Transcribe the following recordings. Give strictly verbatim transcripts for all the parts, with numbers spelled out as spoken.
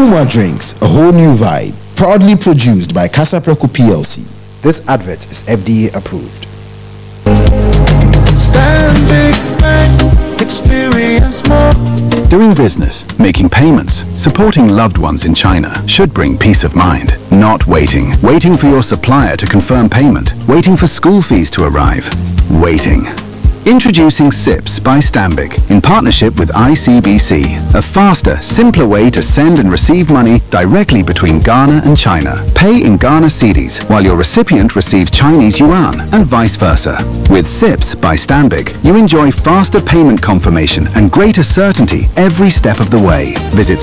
Puma Drinks, a whole new vibe. Proudly produced by Casapreco P L C. This advert is F D A approved. Stanbic Bank, experience more. Doing business, making payments, supporting loved ones in China should bring peace of mind. Not waiting. Waiting for your supplier to confirm payment. Waiting for school fees to arrive. Waiting. Introducing SIPS by Stanbic in partnership with I C B C, a faster, simpler way to send and receive money directly between Ghana and China. Pay in Ghana cedis while your recipient receives Chinese yuan and vice versa. With SIPS by Stanbic, you enjoy faster payment confirmation and greater certainty every step of the way. Visit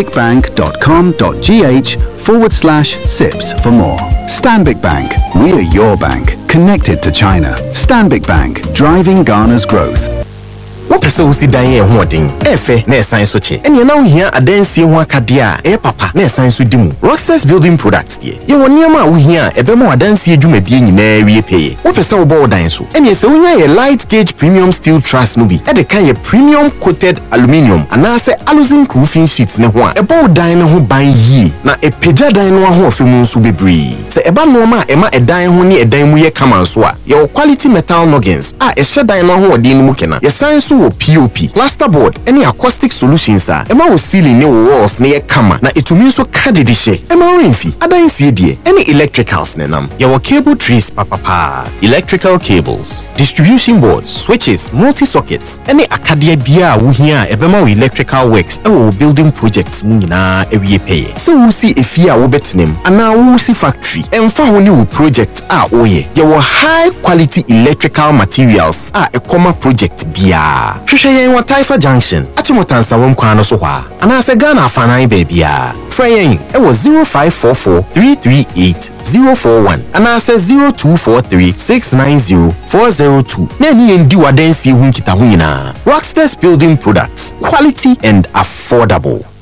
stanbicbank.com.gh forward slash SIPS for more. Stanbic Bank, we are your bank, connected to China. Stanbic Bank, driving Ghana's growth. Wopese wo si dan ye hoden efe na esan so che ene na wo hia adansie ho akadea e papa na esan so dimu Rockstars Building Products die ye wo niam a wo hia ebema adansie dwumadie nyina wie peye wopese wo bo dan so ene se wonya ye light gauge premium steel truss no bi e de kan ye premium coated aluminium ana se aluzinc roofing sheets ne ho a e bo dan ne ho ban yi na e pagya dan no ho ofemu nso bebre se eba no ma e ma edan ho ne edan mu ye kama so a ye quality metal noggins a e hye dan no ho odin mu kena ye san so P O P, plasterboard, any acoustic solutions are. Emma will ceiling new walls near kama na itumi so kadidishe. Emma rinfi, adan siedie, any electricals nenam. Yawa cable trees papa. Electrical cables, distribution boards, switches, multi-sockets, any akadia bia wuhia ebema wi electrical works ewo building projects munina ewie pay. So we see efia wo betnem ana wo see factory. Emfa ho ni wo project a oye. Yawa high quality electrical materials a ekoma project bia. Hwehwe yen wa Taifa Junction Achimotansa wom kwa no so hwa ana se Ghana afanan baabia fra yen e wo zero five four four three three eight zero four one ana se zero two four three six nine zero four zero two na ni yen di wadansi hu nkita hu nyina Rockstars Building Products, quality and affordable.